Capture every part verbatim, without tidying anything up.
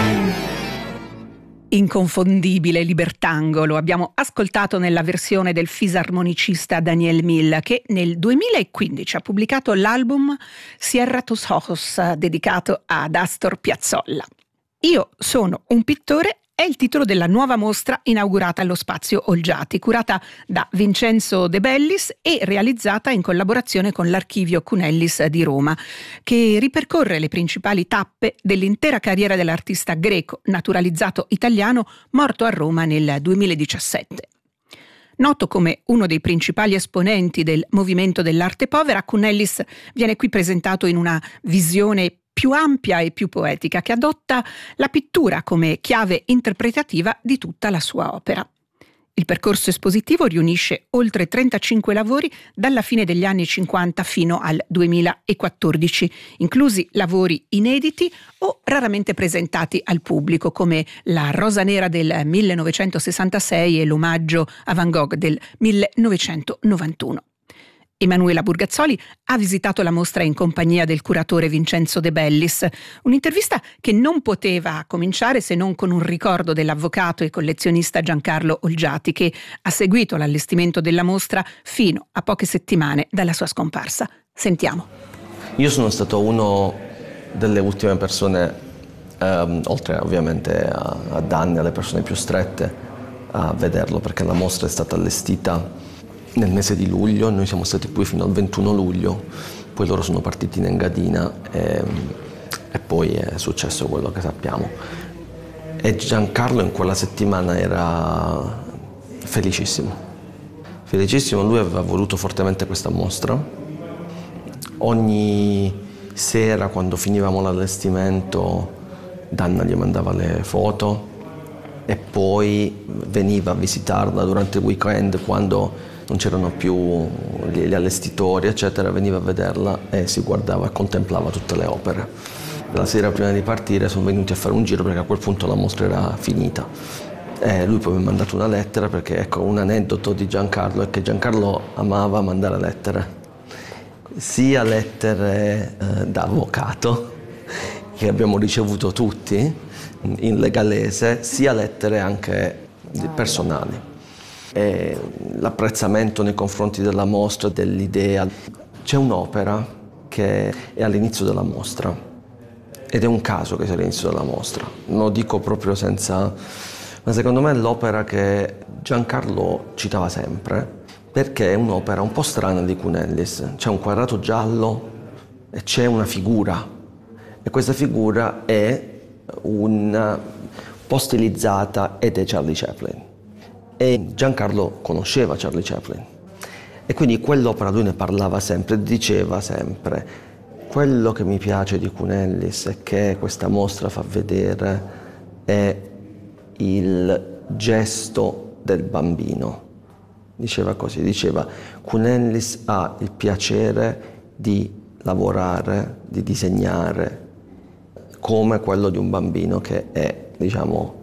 Inconfondibile Libertango lo abbiamo ascoltato nella versione del fisarmonicista Daniel Mill, che nel duemilaquindici ha pubblicato l'album Cierratus Ojos, dedicato ad Astor Piazzolla. Io sono un pittore è il titolo della nuova mostra inaugurata allo Spazio Olgiati, curata da Vincenzo De Bellis e realizzata in collaborazione con l'Archivio Cunellis di Roma, che ripercorre le principali tappe dell'intera carriera dell'artista greco naturalizzato italiano morto a Roma nel duemiladiciassette. Noto come uno dei principali esponenti del movimento dell'arte povera, Cunellis viene qui presentato in una visione più ampia e più poetica, che adotta la pittura come chiave interpretativa di tutta la sua opera. Il percorso espositivo riunisce oltre trentacinque lavori dalla fine degli anni cinquanta fino al duemilaquattordici, inclusi lavori inediti o raramente presentati al pubblico, come la Rosa Nera del millenovecentosessantasei e l'Omaggio a Van Gogh del millenovecentonovantuno. Emanuela Burgazzoli ha visitato la mostra in compagnia del curatore Vincenzo De Bellis, un'intervista che non poteva cominciare se non con un ricordo dell'avvocato e collezionista Giancarlo Olgiati, che ha seguito l'allestimento della mostra fino a poche settimane dalla sua scomparsa. Sentiamo. Io sono stato uno delle ultime persone, ehm, oltre ovviamente a, a Danni, alle persone più strette, a vederlo, perché la mostra è stata allestita nel mese di luglio, noi siamo stati qui fino al ventuno luglio, poi loro sono partiti in Engadina e, e poi è successo quello che sappiamo. E Giancarlo in quella settimana era felicissimo, felicissimo, lui aveva voluto fortemente questa mostra. Ogni sera quando finivamo l'allestimento Danna gli mandava le foto e poi veniva a visitarla durante il weekend quando non c'erano più gli allestitori, eccetera, veniva a vederla e si guardava e contemplava tutte le opere. La sera prima di partire sono venuti a fare un giro perché a quel punto la mostra era finita. E lui poi mi ha mandato una lettera perché, ecco, un aneddoto di Giancarlo è che Giancarlo amava mandare lettere, sia lettere eh, da avvocato, che abbiamo ricevuto tutti in legalese, sia lettere anche personali. E l'apprezzamento nei confronti della mostra, dell'idea. C'è un'opera che è all'inizio della mostra ed è un caso che sia all'inizio della mostra, non lo dico proprio senza, ma secondo me è l'opera che Giancarlo citava sempre, perché è un'opera un po' strana di Cunellis. C'è un quadrato giallo e c'è una figura e questa figura è un po' stilizzata ed è Charlie Chaplin. E Giancarlo conosceva Charlie Chaplin e quindi quell'opera lui ne parlava sempre, diceva sempre: quello che mi piace di Cunellis e che questa mostra fa vedere è il gesto del bambino. Diceva così, diceva: Cunellis ha il piacere di lavorare, di disegnare come quello di un bambino che è, diciamo,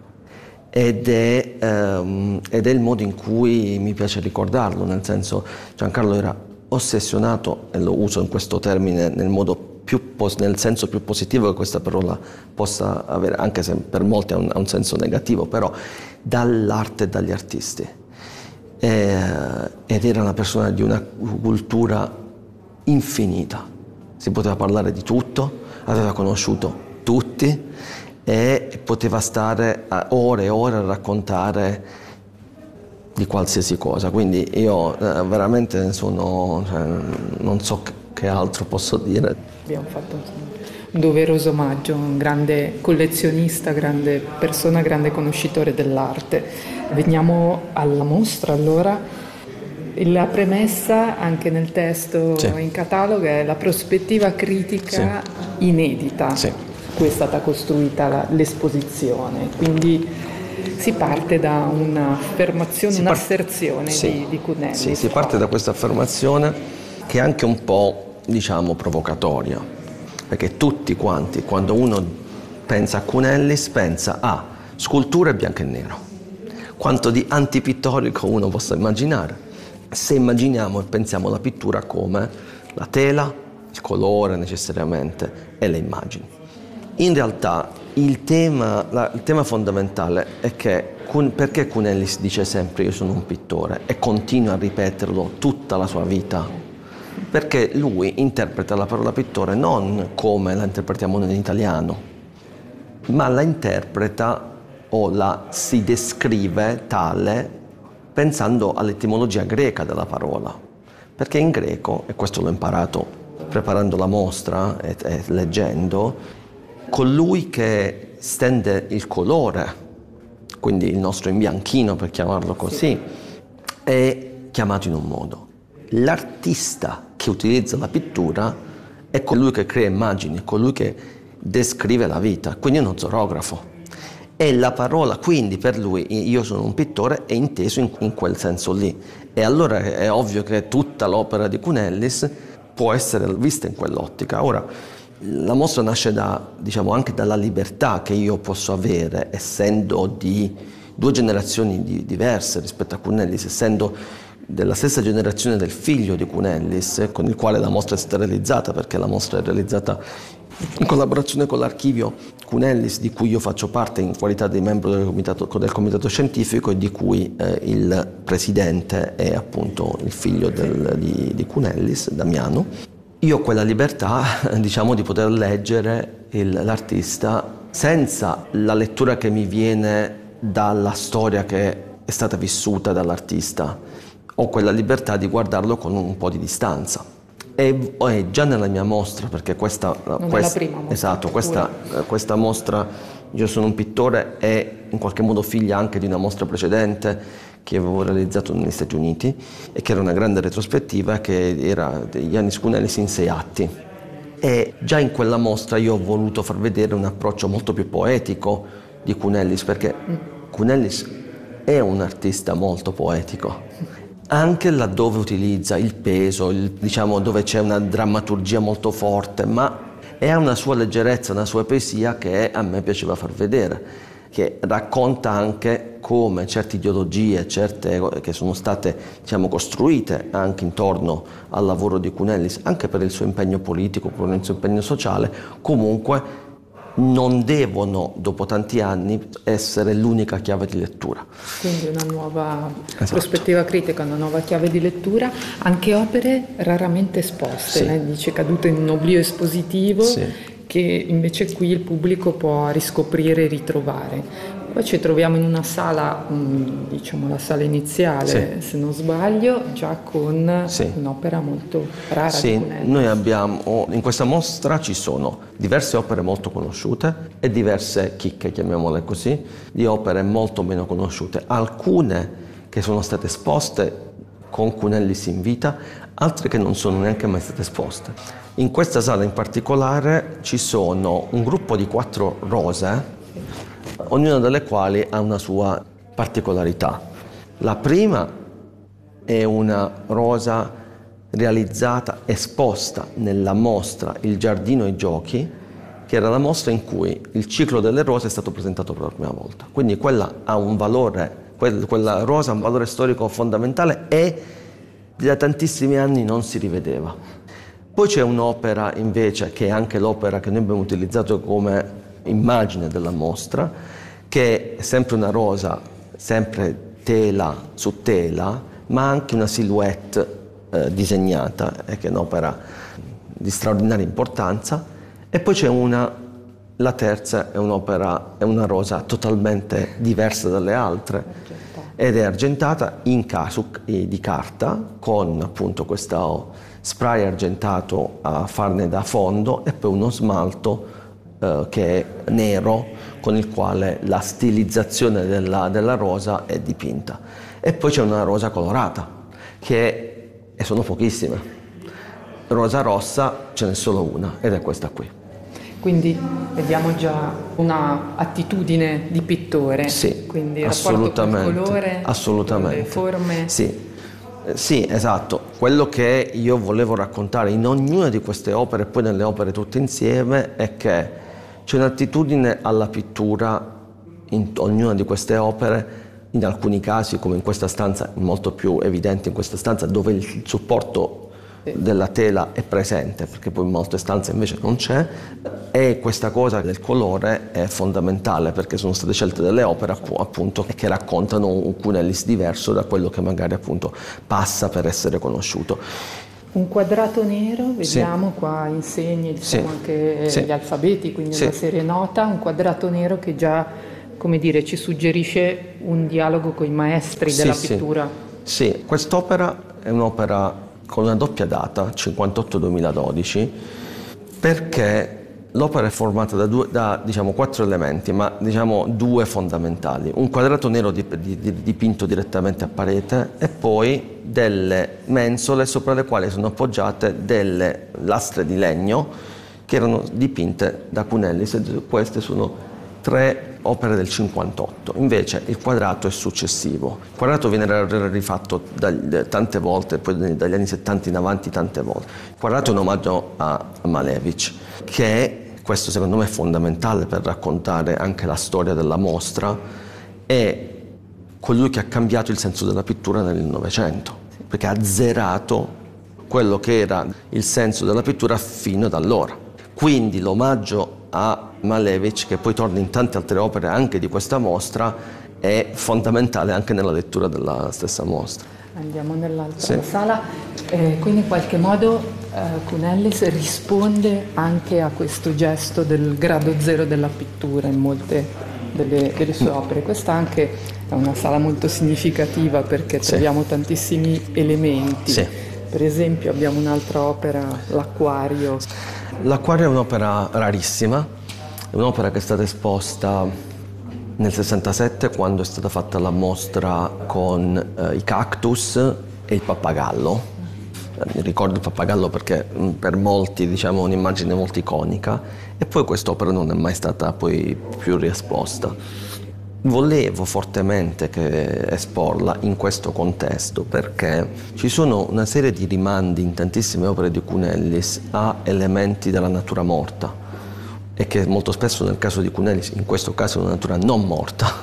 Ed è, um, ed è il modo in cui mi piace ricordarlo, nel senso, Giancarlo era ossessionato, e lo uso in questo termine nel, modo più pos- nel senso più positivo che questa parola possa avere, anche se per molti ha un, ha un senso negativo, però dall'arte e dagli artisti. E, ed era una persona di una cultura infinita, si poteva parlare di tutto, aveva conosciuto tutti, e poteva stare ore e ore a raccontare di qualsiasi cosa, quindi io eh, veramente sono, cioè, non so che altro posso dire. Abbiamo fatto un doveroso omaggio, un grande collezionista, grande persona, grande conoscitore dell'arte. Veniamo alla mostra allora. La premessa anche nel testo, sì, in catalogo è la prospettiva critica, sì, inedita. Sì. Cui è stata costruita la, l'esposizione, quindi si parte da un'affermazione, si un'asserzione part- sì, di, di Cunellis. Sì, si parte da questa affermazione che è anche un po', diciamo, provocatoria, perché tutti quanti, quando uno pensa a Cunellis, pensa a sculture bianco e nero. Quanto di antipittorico uno possa immaginare, se immaginiamo e pensiamo alla pittura come la tela, il colore necessariamente e le immagini. In realtà il tema, la, il tema fondamentale è che Cun, perché Cunellis dice sempre io sono un pittore e continua a ripeterlo tutta la sua vita? Perché lui interpreta la parola pittore non come la interpretiamo noi in italiano, ma la interpreta o la si descrive tale pensando all'etimologia greca della parola. Perché in greco, e questo l'ho imparato preparando la mostra e, e leggendo, colui che stende il colore, quindi il nostro imbianchino per chiamarlo così, è chiamato in un modo. L'artista che utilizza la pittura è colui che crea immagini, colui che descrive la vita, quindi è uno zoografo. E la parola, quindi per lui io sono un pittore, è inteso in, in quel senso lì. E allora è ovvio che tutta l'opera di Cunellis può essere vista in quell'ottica. Ora, la mostra nasce da, diciamo, anche dalla libertà che io posso avere, essendo di due generazioni di, diverse rispetto a Cunellis, essendo della stessa generazione del figlio di Cunellis, con il quale la mostra è stata realizzata, perché la mostra è realizzata in collaborazione con l'archivio Cunellis, di cui io faccio parte in qualità di membro del comitato, del comitato scientifico, e di cui eh, il presidente è appunto il figlio del, di, di Cunellis, Damiano. Io ho quella libertà, diciamo, di poter leggere il, l'artista senza la lettura che mi viene dalla storia che è stata vissuta dall'artista. Ho quella libertà di guardarlo con un po' di distanza. E è già nella mia mostra, perché questa, non questa, è la prima mostra, esatto, questa, questa mostra Io sono un pittore è in qualche modo figlia anche di una mostra precedente che avevo realizzato negli Stati Uniti e che era una grande retrospettiva che era di Yannis Kounelis in sei atti. E già in quella mostra io ho voluto far vedere un approccio molto più poetico di Kounelis, perché Kounelis è un artista molto poetico, anche laddove utilizza il peso, il, diciamo dove c'è una drammaturgia molto forte, ma ha una sua leggerezza, una sua poesia che a me piaceva far vedere, che racconta anche come certe ideologie, certe che sono state, diciamo, costruite anche intorno al lavoro di Kounelis, anche per il suo impegno politico, per il suo impegno sociale, comunque non devono, dopo tanti anni, essere l'unica chiave di lettura. Quindi una nuova esatto. prospettiva critica, una nuova chiave di lettura, anche opere raramente esposte, sì. Lei dice caduto in un oblio espositivo, sì. che invece qui il pubblico può riscoprire e ritrovare. Poi ci troviamo in una sala, diciamo la sala iniziale, sì. se non sbaglio, già con sì. un'opera molto rara sì, di Kounelis. Noi abbiamo, in questa mostra ci sono diverse opere molto conosciute e diverse chicche, chiamiamole così, di opere molto meno conosciute. Alcune che sono state esposte con Kounelis in vita, altre che non sono neanche mai state esposte. In questa sala in particolare ci sono un gruppo di quattro rose, ognuna delle quali ha una sua particolarità. La prima è una rosa realizzata, esposta nella mostra Il Giardino e i Giochi, che era la mostra in cui il ciclo delle rose è stato presentato per la prima volta. Quindi quella ha un valore, quella rosa ha un valore storico fondamentale e da tantissimi anni non si rivedeva. Poi c'è un'opera invece, che è anche l'opera che noi abbiamo utilizzato come immagine della mostra, che è sempre una rosa, sempre tela su tela, ma anche una silhouette eh, disegnata, e che è un'opera di straordinaria importanza. E poi c'è una, la terza è un'opera, è una rosa totalmente diversa dalle altre, ed è argentata in casuc di carta, con appunto questo spray argentato a farne da fondo e poi uno smalto eh, che è nero, con il quale la stilizzazione della, della rosa è dipinta. E poi c'è una rosa colorata, che e sono pochissime. Rosa rossa ce n'è solo una, ed è questa qui. Quindi vediamo già una attitudine di pittore. Sì, quindi assolutamente, rapporto col colore, assolutamente. con le forme. Sì. Sì, esatto. Quello che io volevo raccontare in ognuna di queste opere e poi nelle opere tutte insieme è che c'è un'attitudine alla pittura in ognuna di queste opere, in alcuni casi, come in questa stanza, molto più evidente in questa stanza, dove il supporto della tela è presente, perché poi in molte stanze invece non c'è, e questa cosa del colore è fondamentale perché sono state scelte delle opere appunto che raccontano un Cunellis diverso da quello che magari appunto passa per essere conosciuto. Un quadrato nero, vediamo sì. Qua insegni diciamo, sì. Anche sì. Gli alfabeti, quindi sì. Una serie nota, un quadrato nero che già, come dire, ci suggerisce un dialogo con i maestri sì, della pittura. Sì, sì. Quest'opera è un'opera con una doppia data, cinquantotto duemiladodici, perché l'opera è formata da, due, da diciamo, quattro elementi, ma diciamo due fondamentali. Un quadrato nero dipinto direttamente a parete e poi delle mensole sopra le quali sono appoggiate delle lastre di legno che erano dipinte da Cunellis, e queste sono tre opere del cinquantotto. Invece il quadrato è successivo. Il quadrato viene rifatto da, tante volte, poi dagli anni settanta in avanti tante volte. Il quadrato è un omaggio a Malevich, che è, questo secondo me è fondamentale per raccontare anche la storia della mostra, è colui che ha cambiato il senso della pittura nel Novecento, perché ha azzerato quello che era il senso della pittura fino ad allora. Quindi l'omaggio a Malevich, che poi torna in tante altre opere anche di questa mostra, è fondamentale anche nella lettura della stessa mostra. Andiamo nell'altra sì. Sala, eh, quindi in qualche modo eh, Cunellis risponde anche a questo gesto del grado zero della pittura in molte delle, delle sue opere. Questa anche è una sala molto significativa perché sì. Troviamo tantissimi elementi. Sì. Per esempio abbiamo un'altra opera, l'Acquario. L'Acquario è un'opera rarissima, è un'opera che è stata esposta nel sessantasette quando è stata fatta la mostra con eh, i cactus e il pappagallo. Eh, mi ricordo il pappagallo perché mh, per molti diciamo un'immagine molto iconica, e poi quest'opera non è mai stata poi più riesposta. Volevo fortemente che esporla in questo contesto perché ci sono una serie di rimandi in tantissime opere di Cunellis a elementi della natura morta, e che molto spesso nel caso di Cunellis, in questo caso è una natura non morta,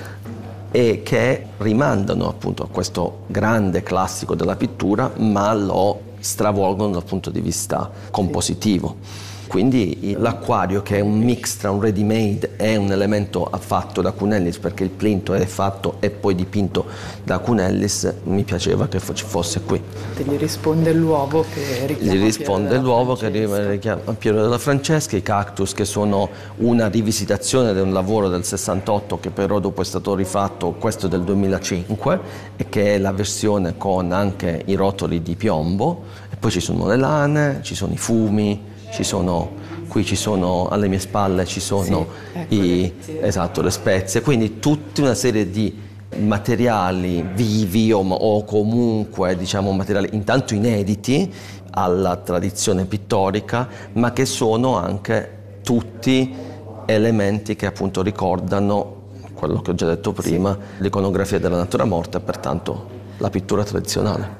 e che rimandano appunto a questo grande classico della pittura, ma lo stravolgono dal punto di vista compositivo. Quindi l'Acquario, che è un mix tra un ready made e un elemento fatto da Cunellis, perché il plinto è fatto e poi dipinto da Cunellis, mi piaceva che ci fosse qui. Gli risponde l'uovo che richiama Gli risponde l'uovo che richiama Piero della Francesca, i cactus che sono una rivisitazione di un lavoro del sessantotto che però dopo è stato rifatto, questo del duemilacinque, e che è la versione con anche i rotoli di piombo, e poi ci sono le lane, ci sono i fumi, ci sono, qui ci sono, alle mie spalle ci sono sì, ecco, i, sì. esatto, le spezie, quindi tutta una serie di materiali vivi o, o comunque diciamo materiali intanto inediti alla tradizione pittorica, ma che sono anche tutti elementi che appunto ricordano quello che ho già detto prima, sì. l'iconografia della natura morta e pertanto la pittura tradizionale.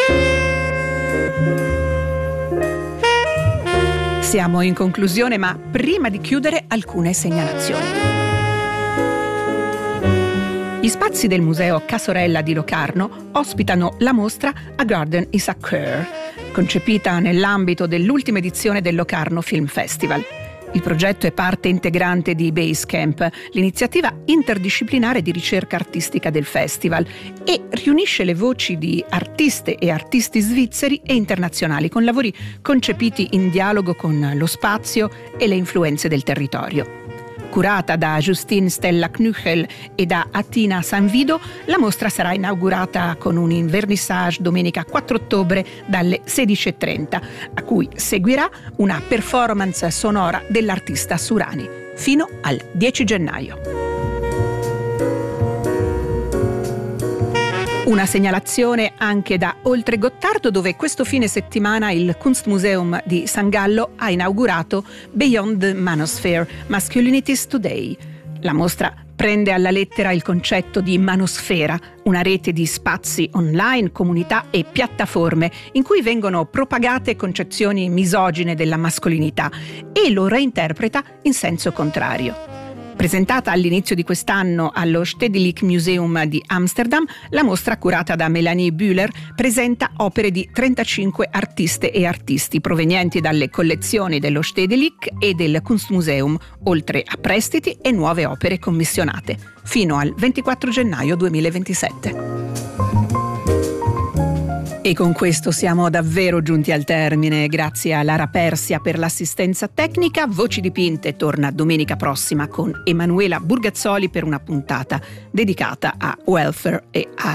Siamo in conclusione, ma prima di chiudere alcune segnalazioni. Gli spazi del Museo Casorella di Locarno ospitano la mostra A Garden is a Cure, concepita nell'ambito dell'ultima edizione del Locarno Film Festival. Il progetto è parte integrante di Basecamp, l'iniziativa interdisciplinare di ricerca artistica del festival, e riunisce le voci di artiste e artisti svizzeri e internazionali con lavori concepiti in dialogo con lo spazio e le influenze del territorio. Curata da Justine Stella Knüchel e da Atina Sanvido, la mostra sarà inaugurata con un vernissage domenica quattro ottobre dalle sedici e trenta, a cui seguirà una performance sonora dell'artista Surani, fino al dieci gennaio. Una segnalazione anche da Oltre Gottardo, dove questo fine settimana il Kunstmuseum di San Gallo ha inaugurato Beyond the Manosphere, Masculinities Today. La mostra prende alla lettera il concetto di manosfera, una rete di spazi online, comunità e piattaforme in cui vengono propagate concezioni misogine della mascolinità, e lo reinterpreta in senso contrario. Presentata all'inizio di quest'anno allo Stedelijk Museum di Amsterdam, la mostra curata da Melanie Bühler presenta opere di trentacinque artiste e artisti provenienti dalle collezioni dello Stedelijk e del Kunstmuseum, oltre a prestiti e nuove opere commissionate, fino al ventiquattro gennaio duemilaventisette. E con questo siamo davvero giunti al termine. Grazie a Lara Persia per l'assistenza tecnica. Voci dipinte torna domenica prossima con Emanuela Burgazzoli per una puntata dedicata a welfare e a